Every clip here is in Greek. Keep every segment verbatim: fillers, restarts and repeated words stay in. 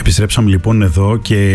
Επιστρέψαμε λοιπόν εδώ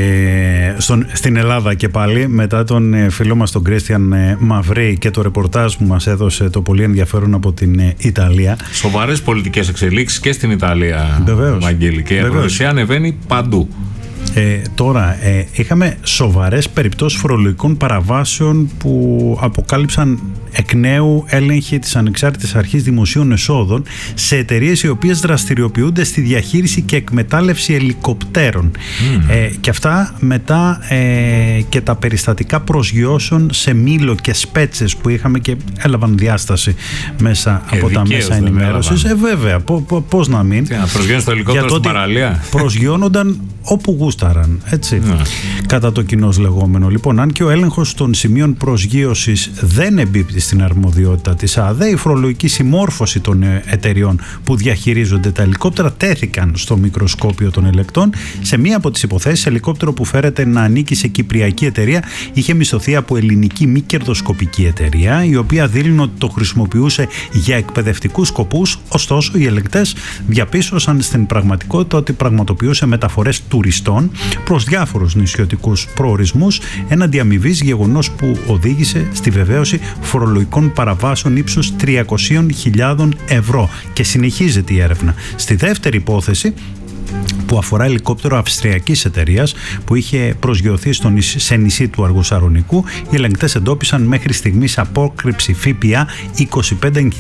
και στον, στην Ελλάδα και πάλι μετά τον φίλο μας τον Κρίστιαν Μαυρή και το ρεπορτάζ που μας έδωσε το πολύ ενδιαφέρον από την Ιταλία. Σοβαρές πολιτικές εξελίξεις και στην Ιταλία, Βαγγέλη, και η ακροδεξιά ανεβαίνει παντού. Ε, τώρα ε, είχαμε σοβαρές περιπτώσεις φορολογικών παραβάσεων που αποκάλυψαν εκ νέου έλεγχοι της Ανεξάρτητης Αρχής Δημοσίων Εσόδων σε εταιρείες οι οποίες δραστηριοποιούνται στη διαχείριση και εκμετάλλευση ελικοπτέρων. Mm. Ε, και αυτά μετά ε, και τα περιστατικά προσγειώσεων σε Μήλο και Σπέτσες που είχαμε και έλαβαν διάσταση μέσα ε, από τα μέσα ενημέρωσης. Ε, βέβαια, πώς να μην. Τι, να προσγειώνουν στο ελικόπτερο στην παραλία. Προσγειώνονταν όπου γούσταραν, έτσι, yeah. κατά το κοινώς λεγόμενο. Λοιπόν, αν και ο έλεγχος των σημείων προσγείωσης δεν εμπίπτει στην αρμοδιότητα της ΑΔΕ, η φορολογική συμμόρφωση των εταιριών που διαχειρίζονται τα ελικόπτερα τέθηκαν στο μικροσκόπιο των ελεκτών. Σε μία από τις υποθέσεις, ελικόπτερο που φέρεται να ανήκει σε κυπριακή εταιρεία είχε μισθωθεί από ελληνική μη κερδοσκοπική εταιρεία, η οποία δήλωνε ότι το χρησιμοποιούσε για εκπαιδευτικούς σκοπούς. Ωστόσο, οι ελεκτές διαπίστωσαν στην πραγματικότητα ότι πραγματοποιούσε μεταφορές τουριστών προς διάφορους νησιωτικούς προορισμούς έναντι αμοιβής, γεγονός που οδήγησε στη βεβαίωση φορολογικών παραβάσεων ύψους τριακόσιες χιλιάδες ευρώ. Και συνεχίζεται η έρευνα. Στη δεύτερη υπόθεση, που αφορά ελικόπτερο αυστριακής εταιρείας που είχε προσγειωθεί στο νησί, σε νησί του Αργοσαρονικού, οι ελεγκτές εντόπισαν μέχρι στιγμής απόκρυψη ΦΠΑ είκοσι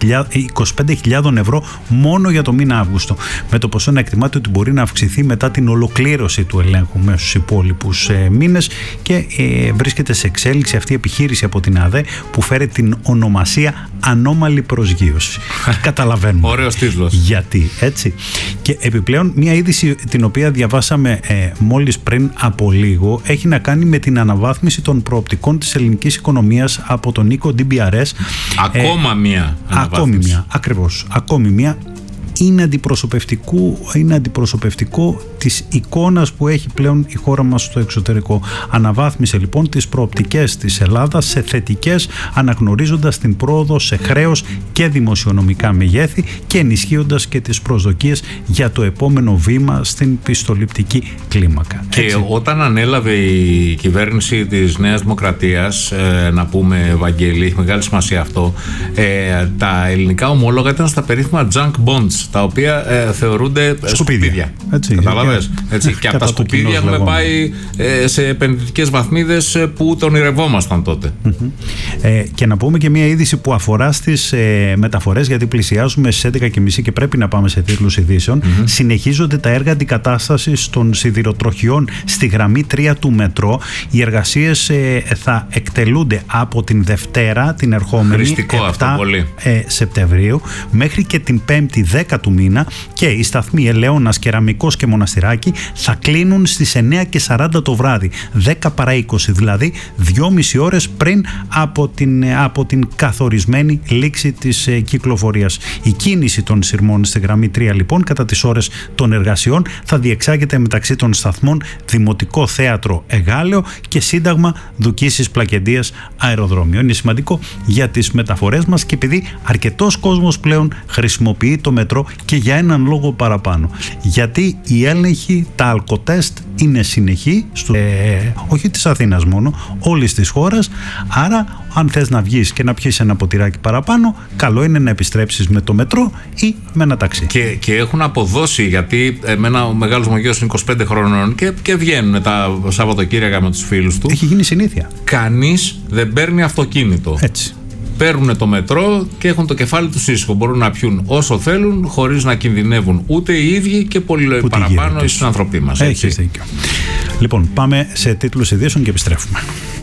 πέντε χιλιάδες ευρώ μόνο για το μήνα Αύγουστο, με το ποσό να εκτιμάται ότι μπορεί να αυξηθεί μετά την ολοκλήρωση του ελέγχου μέσα στους υπόλοιπους ε, μήνες και ε, βρίσκεται σε εξέλιξη αυτή η επιχείρηση από την ΑΔΕ που φέρει την ονομασία ανώμαλη προσγείωση. Καταλαβαίνουμε. Ωραίος τίτλος. Γιατί, έτσι. Και επιπλέον μια είδηση την οποία διαβάσαμε ε, μόλις πριν από λίγο έχει να κάνει με την αναβάθμιση των προοπτικών της ελληνικής οικονομίας από τον οίκο ντι μπι αρ ες. Ακόμα ε, μία αναβάθμιση. Ακόμη μία, ακριβώς. Ακόμη μία. Είναι αντιπροσωπευτικό, είναι αντιπροσωπευτικό της εικόνας που έχει πλέον η χώρα μας στο εξωτερικό. Αναβάθμισε λοιπόν τις προοπτικές της Ελλάδας σε θετικές, αναγνωρίζοντας την πρόοδο σε χρέος και δημοσιονομικά μεγέθη και ενισχύοντας και τις προσδοκίες για το επόμενο βήμα στην πιστοληπτική κλίμακα. Και έτσι, όταν ανέλαβε η κυβέρνηση της Νέας Δημοκρατίας, ε, να πούμε, Βαγγέλη, έχει μεγάλη σημασία αυτό, ε, τα ελληνικά ομόλογα ήταν στα περίφημα junk bonds, τα οποία ε, θεωρούνται σκουπίδια. σκουπίδια. Καταλάβες. Έτσι. Και από τα σκουπίδια έχουμε πάει ε, σε επενδυτικές βαθμίδες που τον ονειρευόμασταν τότε. Mm-hmm. Ε, και να πούμε και μια είδηση που αφορά στις ε, μεταφορές, γιατί πλησιάζουμε στις έντεκα και μισή και πρέπει να πάμε σε τίτλους ειδήσεων. Mm-hmm. Συνεχίζονται τα έργα αντικατάστασης των σιδηροτροχιών στη γραμμή τρία του μετρό. Οι εργασίες ε, θα εκτελούνται από την Δευτέρα, την ερχόμενη επτά ε, Σεπτεμβρίου, μέχρι και την Πέμπτη δέκα του μήνα, και οι σταθμοί Ελαιώνας, Κεραμικός και Μοναστηράκι θα κλείνουν στις εννιά και σαράντα το βράδυ, δέκα παρά είκοσι, δηλαδή δυόμιση ώρες πριν από την, από την καθορισμένη λήξη της ε, κυκλοφορίας. Η κίνηση των σειρμών στη γραμμή τρία λοιπόν κατά τις ώρες των εργασιών θα διεξάγεται μεταξύ των σταθμών Δημοτικό Θέατρο Εγάλεο και Σύνταγμα Δουκίσης Πλακεντίας Αεροδρόμιο. Είναι σημαντικό για τις μεταφορές μας και επειδή αρκετός κόσμος πλέον χρησιμοποιεί το μετρό και για έναν λόγο παραπάνω. Γιατί οι έλεγχοι, τα αλκοτέστ είναι συνεχή, στο, ε, όχι της Αθήνας μόνο, όλης της χώρας. Άρα, αν θες να βγεις και να πιεις ένα ποτηράκι παραπάνω, καλό είναι να επιστρέψεις με το μετρό ή με ένα ταξί. Και, και έχουν αποδώσει, γιατί εμένα ο μεγάλος μου γιος είναι είκοσι πέντε χρονών και, και βγαίνουν τα Σαββατοκύριακα με τους φίλους του. Έχει γίνει συνήθεια. Κανείς δεν παίρνει αυτοκίνητο. Έτσι. Παίρνουν το μετρό και έχουν το κεφάλι τους ήσυχο. Μπορούν να πιούν όσο θέλουν, χωρίς να κινδυνεύουν ούτε οι ίδιοι και πολύ που παραπάνω οι συνανθρωποί μας. Έχεις δίκιο. Λοιπόν, πάμε σε τίτλους ειδήσεων και επιστρέφουμε.